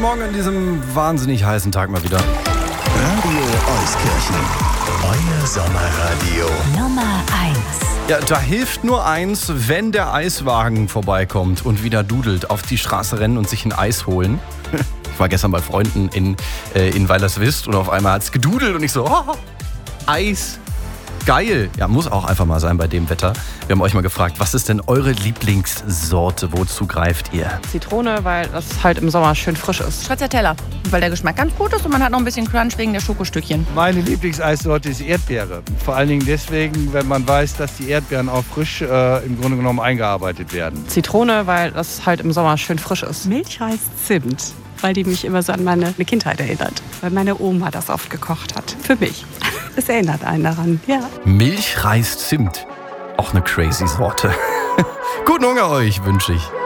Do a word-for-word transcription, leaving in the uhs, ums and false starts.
Morgen an diesem wahnsinnig heißen Tag mal wieder. Radio Euskirchen, euer Sommerradio. Nummer eins. Ja, da hilft nur eins, wenn der Eiswagen vorbeikommt und wieder dudelt, auf die Straße rennen und sich ein Eis holen. Ich war gestern bei Freunden in, äh, in Weilerswist und auf einmal hat es gedudelt und ich so, oh, Eis. Geil. Ja, muss auch einfach mal sein bei dem Wetter. Wir haben euch mal gefragt, was ist denn eure Lieblingssorte? Wozu greift ihr? Zitrone, weil das halt im Sommer schön frisch ist. Stracciatella, weil der Geschmack ganz gut ist und man hat noch ein bisschen Crunch wegen der Schokostückchen. Meine Lieblingseissorte ist Erdbeere. Vor allen Dingen deswegen, wenn man weiß, dass die Erdbeeren auch frisch äh, im Grunde genommen eingearbeitet werden. Zitrone, weil das halt im Sommer schön frisch ist. Milchreis Zimt, weil die mich immer so an meine Kindheit erinnert. Weil meine Oma das oft gekocht hat. Für mich. Es erinnert einen daran, ja. Milchreis Zimt. Auch eine crazy Sorte. Guten Hunger euch wünsche ich.